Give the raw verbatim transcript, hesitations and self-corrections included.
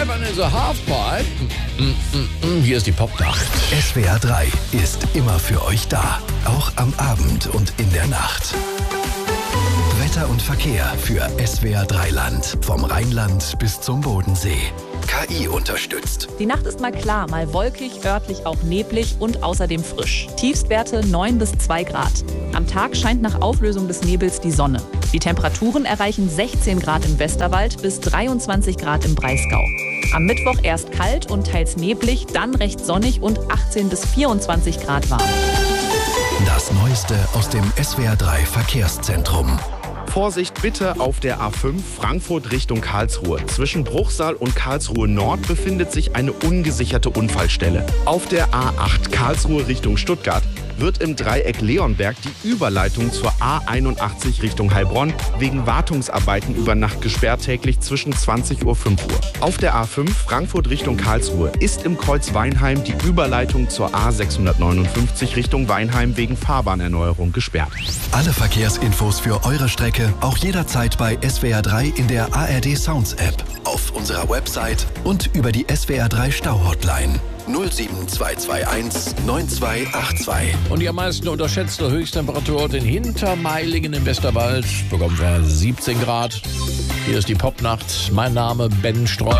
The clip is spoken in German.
Heaven is a Halfpipe. Mm, mm, mm, hier ist die Popnacht. S W R drei ist immer für euch da, auch am Abend und in der Nacht. Wetter und Verkehr für S W R drei Land, vom Rheinland bis zum Bodensee. K I unterstützt. Die Nacht ist mal klar, mal wolkig, örtlich auch neblig und außerdem frisch. Tiefstwerte neun bis zwei Grad. Am Tag scheint nach Auflösung des Nebels die Sonne. Die Temperaturen erreichen sechzehn Grad im Westerwald bis dreiundzwanzig Grad im Breisgau. Am Mittwoch erst kalt und teils neblig, dann recht sonnig und achtzehn bis vierundzwanzig Grad warm. Das Neueste aus dem S W R drei Verkehrszentrum. Vorsicht bitte auf der A fünf Frankfurt Richtung Karlsruhe. Zwischen Bruchsal und Karlsruhe Nord befindet sich eine ungesicherte Unfallstelle. Auf der A acht Karlsruhe Richtung Stuttgart wird im Dreieck Leonberg die Überleitung zur A einundachtzig Richtung Heilbronn wegen Wartungsarbeiten über Nacht gesperrt, täglich zwischen zwanzig Uhr und fünf Uhr. Auf der A fünf Frankfurt Richtung Karlsruhe ist im Kreuz Weinheim die Überleitung zur A sechshundertneunundfünfzig Richtung Weinheim wegen Fahrbahnerneuerung gesperrt. Alle Verkehrsinfos für eure Strecke auch jederzeit bei S W R drei in der A R D Sounds App, auf unserer Website und über die S W R drei Stau-Hotline null sieben zwei zwei eins neun zwei acht zwei. Und die am meisten unterschätzte Höchsttemperatur in Hintermeilingen im Westerwald bekommen wir siebzehn Grad. Hier ist die Popnacht. Mein Name Ben Streu.